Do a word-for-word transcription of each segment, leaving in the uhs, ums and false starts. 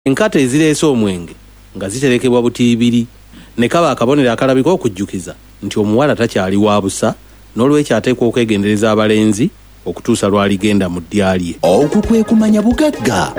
enkate ezireese omwenge nga ziterekebwa butiibiri ne kaba akabonero akalabika okujjukiza nti omuwala takyali wa busa n'olwekyo ateekwa okwegendereza abalenzi okutuusa lw'aligenda mu ddya. Okwo kwe kumanya bugagga.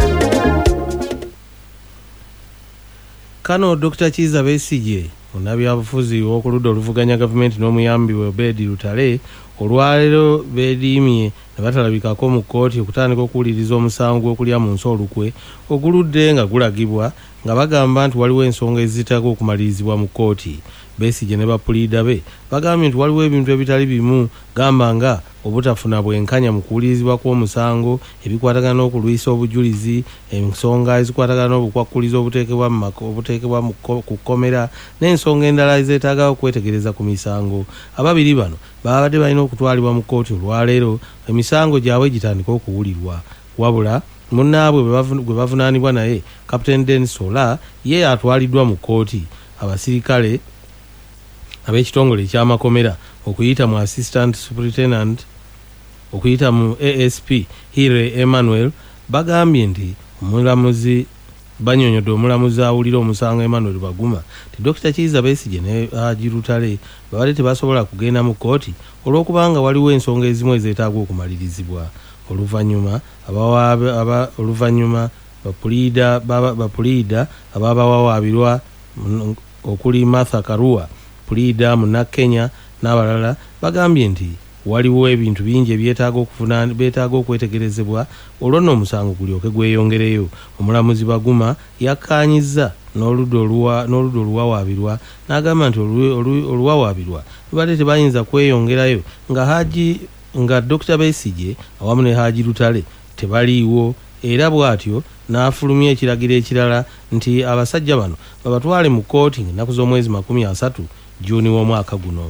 Kano Dokita Kizza Besigye munnabyabufuzi w'okuludda oluvuganya gavumenti n'omuyambi we Obedi Lutale olwaleero beediimye ne batalabikako mu kkooti okutandika okuwuliriza omusango gw'okulya mu nsi olukwe oguludde nga gulagibwa nga bagamba nti waliwo ensonga ezitaka okumalirizibwa mu kkooti. Besigye ne bapuliida be bagambye nti waliwo ebintu ebitali bimu gamba nga obutafuna bwenkanya mu kuwulirizibwa kw'omusango, ebikwatagana n'okulwisa obujulizi, ensonga ezikwatagana n'obukwakkulizo obuteekebwa mu obuteekebwa ku kkomera n'ensonga endala ezeetaaga okwetegereza ku misango. Ababiri bano babadde balina okutwalibwa mu kkooti olwaleero emisango gyabwe gitandika okuwulirwa. Wabula munnaabwe gwe bavunaanibwa naye Captain Dennis Ola ye atwaliddwa mu kkooti. Abasirikale ab'ekitongole eky'amakomera okuyita mu Assistant Superintendent okuyita mu A S P Hire Emmanuel bagambye nti omulamuzi banyonyodde omulamuzi awulira omusango Emmanuel Baguma ti Dokita Kizza Besigye ne Haji Lutale babadde tebasobola kugenda mu kkooti olw'okubanga waliwo ensonga ezimu ezeetaaga okumalirizibwa. Oluvannyuma aba oluvannyuma bapuliida bapuliida ababawawaabirwa okuli Martha Karua puliida Munnakenya n'abalala bagambye nti waliwo ebintu bingi ebyetaaga okufuna beetaaga okwetegerezebwa olwo nno omusango gulyoke gweyongereyo. Omulamuzi Baguma yakkaanyizza n'oludda oluwawaabirwa n'agamba nti oluwawaabirwa lubadde tebayinza kweyongerayo nga Haji nga Dokita Besigye awamu ne Haji Lutale tebaliiwo, era bw'atyo n'afulumya ekiragiro ekirala nti abasajja bano babatwale mu kkooti ennaku z'omwezi makumi asatu Juni w'omwaka guno.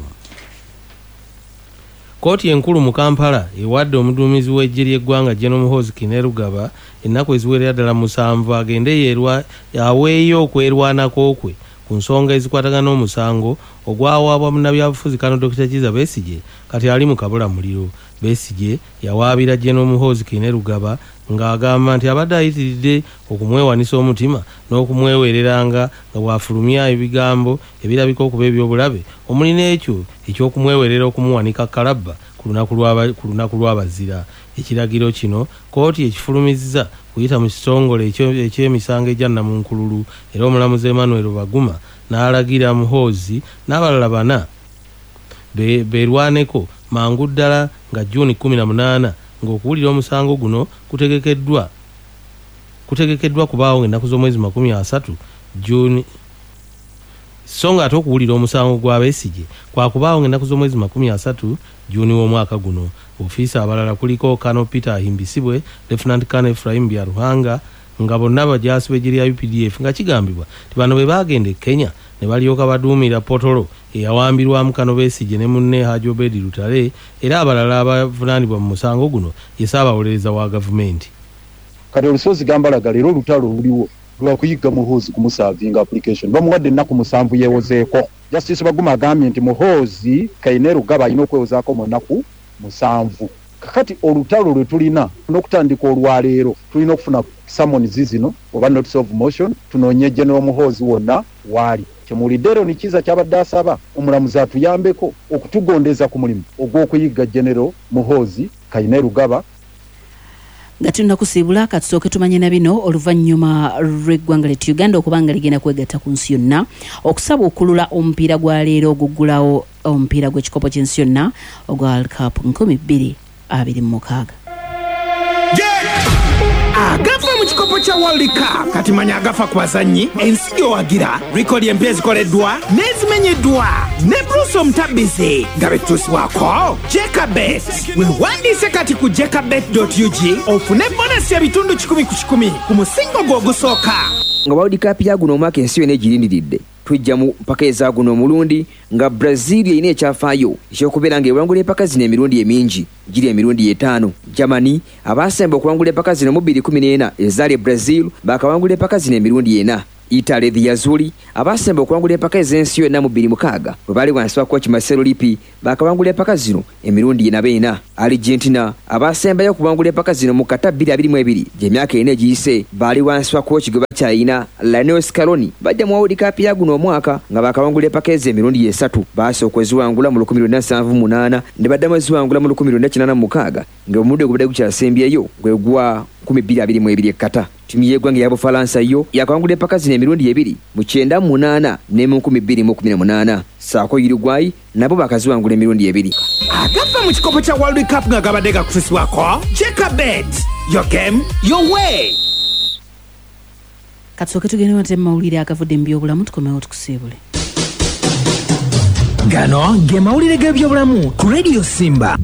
Kkooti enkulu mu Kampala ewadde omuduumizi w'eggye ly'eggwanga General Muhoozi Kainerugaba ennaku eziwerera ddala musanvu agende yeerwa aweeyo okwerwanako kwe ku nsonga ezikwatagana n'omusango ogwawaabwa munnabyabufuzi Kano Dokita Kizza Besigye kati ali mu kabulamuliro. Besigye yawaabira General Muhoozi Kainerugaba ng'agamba nti abadde ayitiridde okumwewanisa omutima n'okumwewereranga nga bw'afulumya ebigambo ebirabika okuba eby'obulabe omuli n'ekyo eky'okumwewerera okumuwanika kalabba ku lunaku lw'abazira. Ekiragiro kino kkooti ekifulumizza kuyita mu kitongole eky'emisango egya Nnamunkululu, era omulamuzi Emmanuel Baguma n'alagira Muhoozi n'abalala bana beerwaneko mangu ddala nga Juni kumi na munaana ng'okuwulira omusango guno kutegekeddwa kutegekeddwa kubaawo ng'ennaku z'omwezi makumi asatu Juni so nga ate okuwulira omusango gwa Besigye kwakubaawo ng'ennaku z'omwezi makumi asatu Juni w'omwaka guno. Ofiisa abalala kuliko Kano Peter Ahimbisibwe, Lieutenant Colonel Ephraim Byaruhanga nga bonna bajaasi b'eggye lya U P D F nga kigambibwa ti bano bwe baagenda e Kenya ne balyoka baduumira potolo eyawambirwamu Kano Besigye ne munne Haji Obedi Lutale, era abalala abavunaanibwa mu musango guno ye Ssaabawolereza wa gavumenti. Kati olusozi gambalaga leero olutalo luliwo lwa kuyigga Muhoozi kumusaavinga application bamuwadde ennaku musanvu yeewozeeko. Justice Baguma agambye nti Muhoozi Kainerugaba alina okwewozaako mu nnaku musanvu. Kakati olutalo lwe tulina n'okutandika olwaleero tulina okufuna summons zino oba notice of motion tunoonye General Muhoozi wonna waali. Kyemuwulidde ni Kizza kyabadde asaba omulamuzi atuyambeko okutugondeza ku mulimu ogw'okuyigga General Muhoozi Kainerugaba. Nga tunakusiibula katusooke tumanye na bino oluvannyuma lw'eggwanga ly'e Uganda okubanga ligenda kwegatta ku nsi yonna okusaba okulula omupiira gwa leero oguggulawo omupiira gw'ekikopo ky'ensi yonna ogwa World Cup nkumi bbiri abiri mu mukaaga. Agafa mu kikopo kya World Cup kati manya agafa ku bazannyi ensi gyowagira rikodi empya ezikoleddwa n'ezimenyeddwa ne Bruce Omutabbizi nga betuusibwako Jekabet. Weewandiise kati ku jekabet dot u g ofune bonasi ebitundu kikumi ku kikumi ku musingo gw'ogusooka. Nga World Cup ya guno omwaka ensi yonna egirindiridde tujja mu mpaka eza guno omulundi nga Brazil erina ekyafaayo ekyokubeera ng'ewangula empaka zino emirundi emingi giri emirundi etaano. Germany abaasemba okuwangula empaka zino mu bbiri kumi n'ena ezaali e Brazil baakawangula empaka zino emirundi ena. Italy the Yazuli abasemba okwangula empaka ez'ensi yonna mu bbiri mukaaga bwe bali wansi wa kochi Marcelo Lippi bakawangula empaka zino emirundi ena beena. Argentina abasembayo okubangula empaka zino mu kata bbiri abiri mu ebiri gy'emyaka ena egiyise bali wansi wa kochi gwe bakyayina Lionel Scaloni bajja mu World Cup ya guno omwaka nga bakawangula empaka ezo emirundi esatu. Basooka eziwangula mu lukumi lwonna nsanvu mu munaana ne baddamu eziwangula mu lukumi lwonna kinaana mu mukaaga ng'omulundi ogubadde gukyasembyeyo gwe gwa nkumi bbiri abiri mu ebiri ekkata. Ttiimu y'eggwanga ya Bufalansa yo yakawangula empaka zino emirundi ebiri mu kyenda mu munaana ne mu nkumi bbiri mu kumi na munaana. Saako Uruguay nabo bakaziwangula emirundi ebiri. Agava mu kikopo kya World Cup nga gabadde gakusibwako Jekabet, your game, your way. Katusooke tugende wate mawulire agavudde mu byobulamu tukomewo tukusiibule. Gano ge mawulire g'ebyobulamu ku Radio Simba.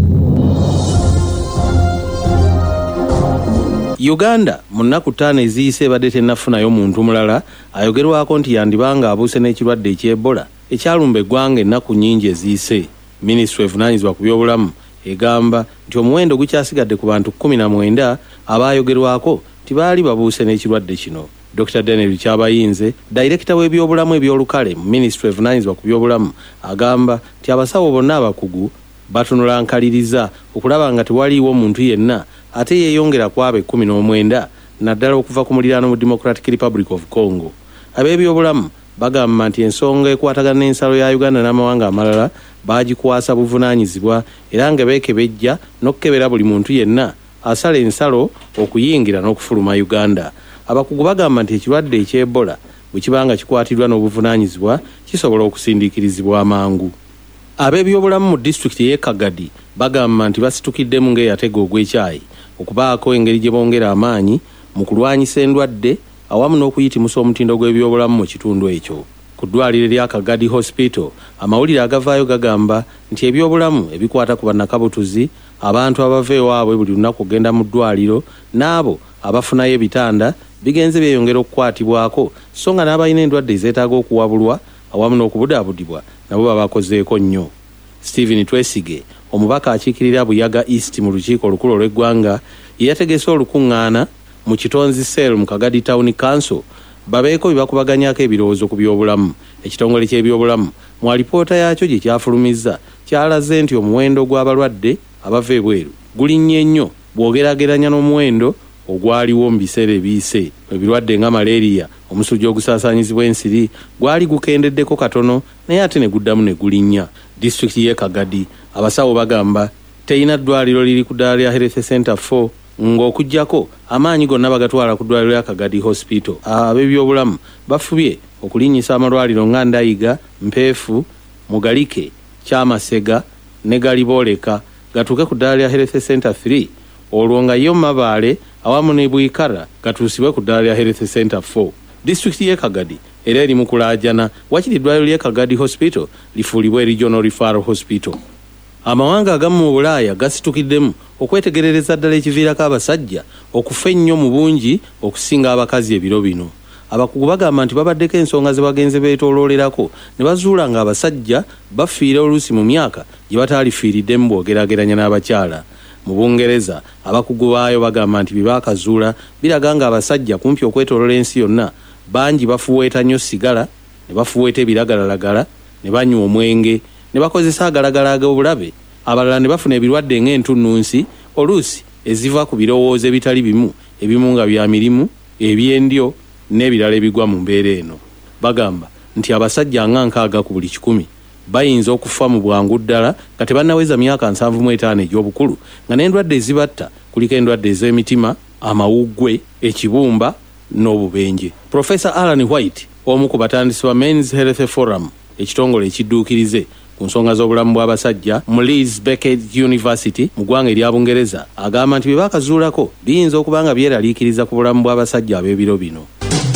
Uganda mu nnaku ttaano eziyise ebadde tennafunayo muntu mulala ayogerwako nti yandibanga abuuse n'ekirwadde eky'Ebola ekyalumba eggwanga ennaku nnyingi eziyise. Minisitule evunaanyizibwa ku byobulamu egamba nti omuwendo gukyasigadde ku bantu kkumi na mwenda abaayogerwako tibaali babuuse n'ekirwadde kino. Doctor Daniel Kyabayinze, Director w'ebyobulamu ebyolukale mu Minisitule evunaanyizibwa ku byobulamu, agamba nti abasawo bonna abakugu batunula nkaliriza okulaba nga tewaliiwo muntu yenna ate yeeyongera ku abo ekkumi n'omwenda naddala okuva ku muliraano mu Democratic Republic of Congo. Ab'ebyobulamu bagamba nti ensonga ekwatagana n'ensalo ya Uganda n'amawanga amalala baagikwasa buvunaanyizibwa era nga beekebejja n'okukebera buli muntu yenna asala ensalo okuyingira n'okufuluma Uganda. Abakugu bagamba nti ekirwadde eky'Ebola bwe kibanga kikwatiddwa n'obuvunaanyizibwa kisobola okusindiikirizibwa amangu. Ab'ebyobulamu mu disitulikiti y'e Kagadi bagamba nti basitukiddemu ng'eyatega ogw'ekyayi okubaako engeri gye bongera amaanyi mu kulwanyisa endwadde awamu n'okuyitimusa omutindo gw'ebyobulamu mu kitundu ekyo. Ku ddwaliro lya Kagadi Hospital amawulire agavaayo gagamba nti ebyobulamu ebikwata ku bannakabutuzi, abantu abava ewaabwe buli lunaku okugenda mu ddwaliro n'abo abafunayo ebitanda bigenze byeyongera okukwatibwako so nga n'abalina endwadde ezeetaaga okuwabulwa awamu n'okubudaabudibwa nabo babakozeeko nnyo. Stephen Twesige omubaka akiikirira Buyaga East mu lukiiko olukulu olw'eggwanga ye yategese olukuŋŋaana mu kitonzi Sel mu Kagadi Town Council babeeko bibakubaganyako ebirowoozo ku byobulamu. Ekitongole ky'ebyobulamu mu alipoota yaakyo gye kyafulumizza kyalaze nti omuwendo gw'abalwadde abava ebweru gulinnye nnyo bw'ogerageranya n'omuwendo ogwaliwo mu biseera ebiyise. Ebirwadde nga malaria, omusujja ogusaasaanyizibwa ensiri gwali gukendeddeko katono naye ate ne guddamu ne gulinnya. Disitulikiti y'e Kagadi abasawo bagamba teyina ddwaliro liri ku ddaala lya Health Center four ng'okuggyako amaanyi gonna bagatwala ku ddwaliro lya Kagadi Hospital. Ab'ebyobulamu bafubye okulinnyisa amalwaliro nga Ndayiga, Mpeefu, Mugalike, Kyamasega ne Galibooleka gatuuke ku ddaala lya Health Center three olwo nga yo Mabaale awamu ne Bwikara gatuusibwe ku ddaala lya Health Center four. Disitulikiti y'e Kagadi era eri mu kulaajana wakiri eddwaliro ly'e Kagadi Hospital lifuulibwe Regional Referral Hospital. Amawanga agamu mu Bulaaya gasitukiddemu okwetegerereza ddala ekiviirako abasajja okufa ennyo mu bungi okusinga abakazi ebiro bino. Abakugu bagamba nti babaddeko ensonga ze bagenze beetooloolerako ne bazuula nga abasajja bafiira oluusi mu myaka gye bataalifiiriddemu bw'ogerageranya n'abakyala. Mu Bungereza abakugu baayo bagamba nti bye baakazuula biraga nga abasajja kumpi okwetooloola ensi yonna bangi bafuweeta nnyo sigala ne bafuweeta ebiragalalagala ne banywa omwenge ne bakozesa agalagala ag'obulabe, abalala ne bafuna ebirwadde ng'entunnunsi oluusi eziva ku birowoozo ebitali bimu, ebimu nga bya mirimu, ebyendyo n'ebirala ebigwa mu mbeera eno. Bagamba nti abasajja nga nkaaga ku buli kikumi bayinza okufa mu bwangu ddala nga tebannaweza myaka nsanvu mu etaano egy'obukulu nga n'endwadde ezibatta kuliko endwadde ez'emitima, amawuggwe, ekibumba n'obubenje. Professor Alan White omu ku batandisi ba Men's Health Forum ekitongole ekidduukirize ku nsonga z'obulamu bw'abasajja mu Leeds Beckett University mu ggwanga erya Bungereza agamba nti bye baakazuulako biyinza okuba nga byeraliikiriza ku bulamu bw'abasajja ab'ebiro bino.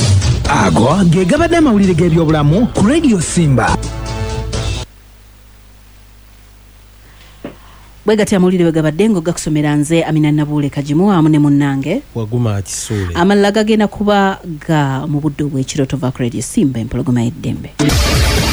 Ago ge gabadde amawulire g'ebyobulamu ku Radio Simba. Bwegati amawulire bwe gabadde ng'ogakusomera nze Amina Nabuule Kajimu amu ne munnange Waguma Akisuule. Amalala gagenda kuba ga mu budde obw'ekiro tova ku Radio Simba empologoma y'eddembe.